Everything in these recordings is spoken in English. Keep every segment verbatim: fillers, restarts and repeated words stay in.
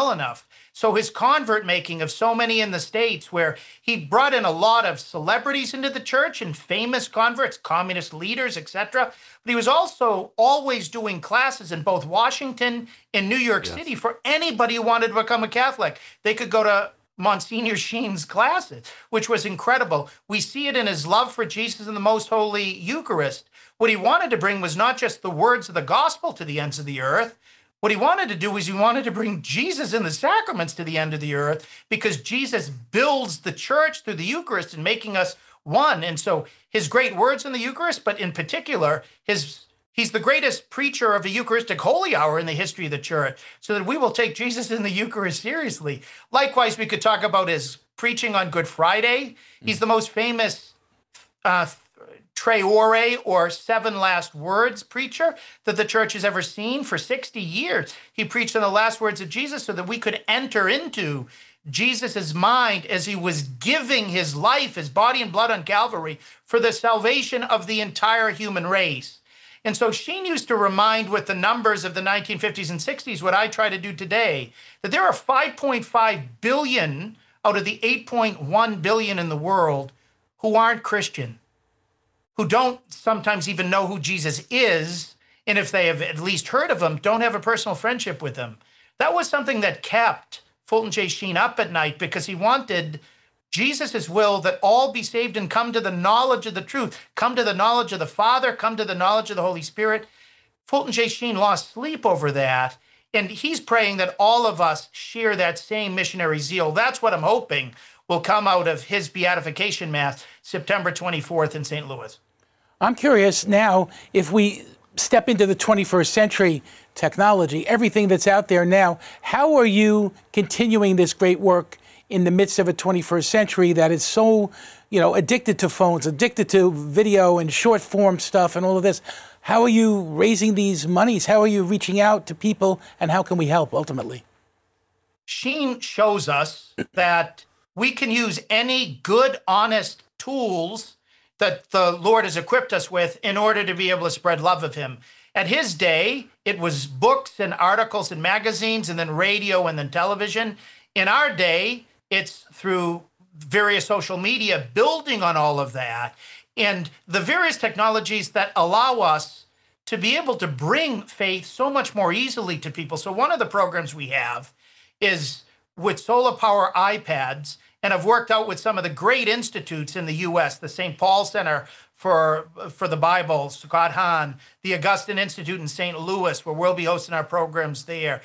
well enough. So his convert making of so many in the States, where he brought in a lot of celebrities into the church and famous converts, communist leaders, et cetera. But he was also always doing classes in both Washington and New York yes. City for anybody who wanted to become a Catholic. They could go to Monsignor Sheen's classes, which was incredible. We see it in his love for Jesus and the Most Holy Eucharist. What he wanted to bring was not just the words of the gospel to the ends of the earth. What he wanted to do was he wanted to bring Jesus and the sacraments to the end of the earth, because Jesus builds the church through the Eucharist and making us one. And so his great words in the Eucharist, but in particular, his he's the greatest preacher of the Eucharistic Holy Hour in the history of the church, so that we will take Jesus in the Eucharist seriously. Likewise, we could talk about his preaching on Good Friday. He's the most famous uh, Tre Ore, or seven last words preacher that the church has ever seen. For sixty years, he preached on the last words of Jesus so that we could enter into Jesus's mind as he was giving his life, his body and blood on Calvary for the salvation of the entire human race. And so Sheen used to remind with the numbers of the nineteen fifties and sixties what I try to do today, that there are five point five billion out of the eight point one billion in the world who aren't Christian, who don't sometimes even know who Jesus is, and if they have at least heard of him, don't have a personal friendship with him. That was something that kept Fulton J. Sheen up at night, because he wanted Jesus' will that all be saved and come to the knowledge of the truth, come to the knowledge of the Father, come to the knowledge of the Holy Spirit. Fulton J. Sheen lost sleep over that, and he's praying that all of us share that same missionary zeal. That's what I'm hoping will come out of his beatification mass, September twenty-fourth in Saint Louis. I'm curious now, if we step into the twenty-first century technology, everything that's out there now, how are you continuing this great work in the midst of a twenty-first century that is so, you know, addicted to phones, addicted to video and short form stuff and all of this? How are you raising these monies? How are you reaching out to people, and how can we help ultimately? Sheen shows us that we can use any good, honest tools that the Lord has equipped us with in order to be able to spread love of him. At his day, it was books and articles and magazines, and then radio, and then television. In our day, it's through various social media building on all of that, and the various technologies that allow us to be able to bring faith so much more easily to people. So one of the programs we have is with solar power iPads, and I've worked out with some of the great institutes in the U S, the Saint Paul Center for, for the Bible, Scott Hahn, the Augustine Institute in Saint Louis, where we'll be hosting our programs there,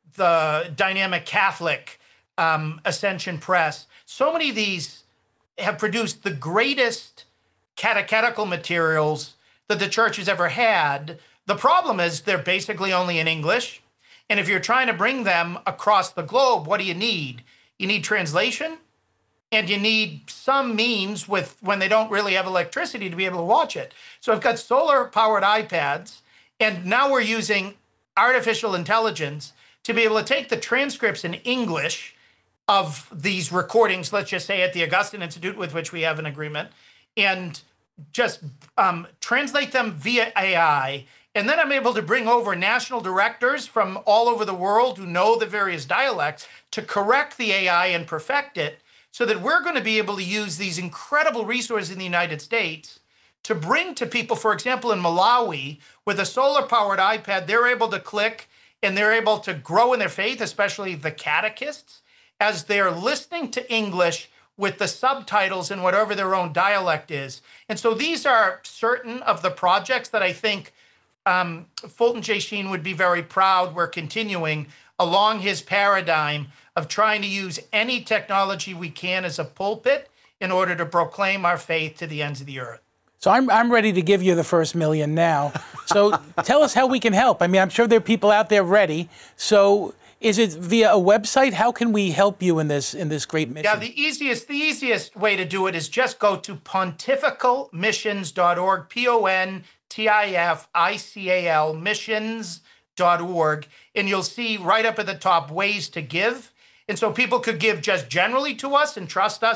the Dynamic Catholic, um, Ascension Press. So many of these have produced the greatest catechetical materials that the church has ever had. The problem is they're basically only in English. And if you're trying to bring them across the globe, what do you need? You need translation, and you need some means with when they don't really have electricity to be able to watch it. So I've got solar-powered iPads, and now we're using artificial intelligence to be able to take the transcripts in English of these recordings, let's just say at the Augustine Institute, with which we have an agreement, and just um, translate them via A I. And then I'm able to bring over national directors from all over the world who know the various dialects to correct the A I and perfect it, so that we're going to be able to use these incredible resources in the United States to bring to people. For example, in Malawi, with a solar-powered iPad, they're able to click and they're able to grow in their faith, especially the catechists, as they're listening to English with the subtitles in whatever their own dialect is. And so these are certain of the projects that I think um, Fulton J. Sheen would be very proud we're continuing along his paradigm of trying to use any technology we can as a pulpit in order to proclaim our faith to the ends of the earth. So I'm I'm ready to give you the first million now. So tell us how we can help. I mean, I'm sure there are people out there ready. So is it via a website? How can we help you in this in this great mission? Yeah, the easiest the easiest way to do it is just go to pontifical missions dot org, P O N T I F I C A L missions dot org, and you'll see right up at the top ways to give. And so people could give just generally to us and trust us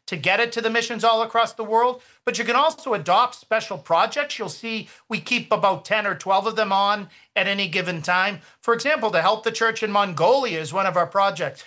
to get it to the missions all across the world. But you can also adopt special projects. You'll see we keep about ten or twelve of them on at any given time. For example, to help the church in Mongolia is one of our projects.